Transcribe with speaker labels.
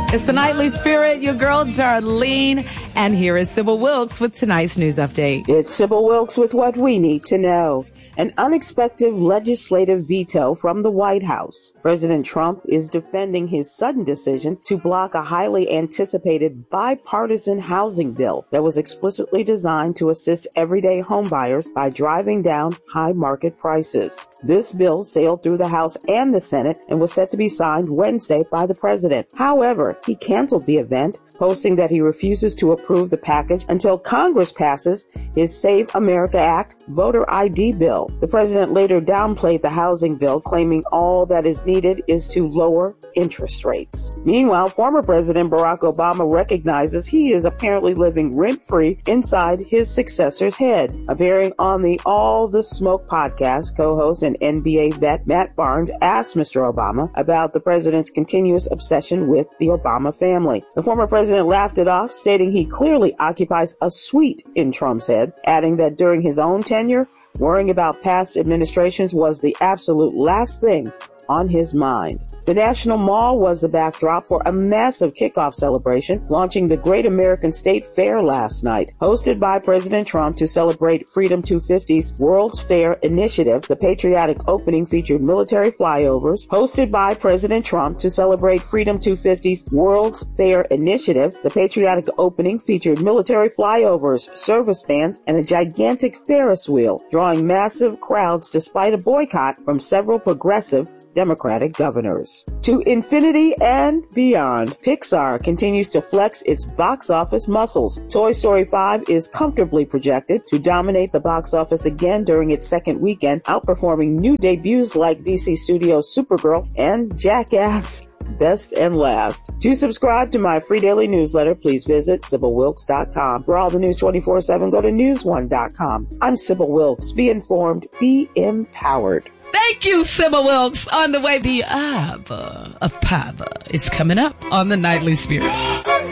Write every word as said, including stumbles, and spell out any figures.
Speaker 1: It's the Nightly Spirit, your girl Darlene, and here is Sybil Wilkes with tonight's news update.
Speaker 2: It's Sybil Wilkes with what we need to know. An unexpected legislative veto from the White House. President Trump is defending his sudden decision to block a highly anticipated bipartisan housing bill that was explicitly designed to assist everyday homebuyers by driving down high market prices. This bill sailed through the House and the Senate and was set to be signed Wednesday by the president. However, he canceled the event, posting that he refuses to approve the package until Congress passes his Save America Act voter I D bill. The president later downplayed the housing bill, claiming all that is needed is to lower interest rates. Meanwhile, former President Barack Obama recognizes he is apparently living rent-free inside his successor's head. Appearing on the All the Smoke podcast, co-host and N B A vet Matt Barnes asked Mister Obama about the president's continuous obsession with the Obama family. The former president laughed it off, stating he clearly occupies a suite in Trump's head, adding that during his own tenure, worrying about past administrations was the absolute last thing on his mind. The National Mall was the backdrop for a massive kickoff celebration, launching the Great American State Fair last night. Hosted by President Trump to celebrate Freedom two fifty's World's Fair initiative, the patriotic opening featured military flyovers. Hosted by President Trump to celebrate Freedom two fifty's World's Fair initiative, the patriotic opening featured military flyovers, service bands, and a gigantic Ferris wheel, drawing massive crowds despite a boycott from several progressive Democratic governors. To infinity and beyond, Pixar continues to flex its box office muscles. Toy Story five is comfortably projected to dominate the box office again during its second weekend, outperforming new debuts like D C Studios' Supergirl and Jackass Best and Last. To subscribe to my free daily newsletter, please visit Sybil Wilkes dot com. For all the news twenty-four seven, go to news one dot com. I'm Sybil Wilkes. Be informed, be empowered.
Speaker 1: Thank you, Sybil Wilkes. On the way, the Abba of Pava is coming up on the Nightly Spirit.